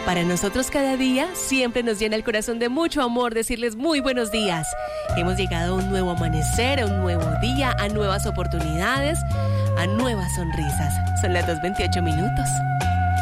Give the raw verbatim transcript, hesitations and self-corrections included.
Para nosotros cada día siempre nos llena el corazón de mucho amor decirles muy buenos días. Hemos llegado a un nuevo amanecer, a un nuevo día, a nuevas oportunidades, a nuevas sonrisas. Son las dos veintiocho minutos.